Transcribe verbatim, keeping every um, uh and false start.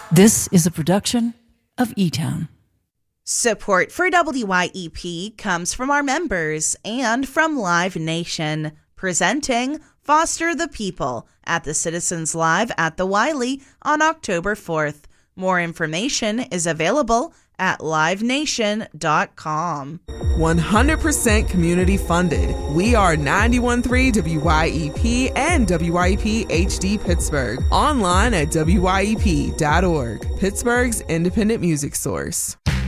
This is a production of E-Town. Support for W Y E P comes from our members and from Live Nation, presenting Foster the People at the Citizens Live at the Wiley on October fourth. More information is available at live nation dot com. one hundred percent community funded. We are ninety-one point three W Y E P and W Y E P H D Pittsburgh. Online at W Y E P dot org. Pittsburgh's independent music source.